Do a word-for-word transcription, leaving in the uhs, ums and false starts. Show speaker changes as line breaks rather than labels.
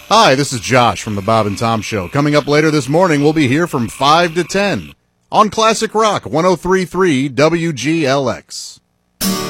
Hi, this is Josh from the Bob and Tom Show. Coming up later this morning, we'll be here from five to ten on Classic Rock one oh three point three W G L X.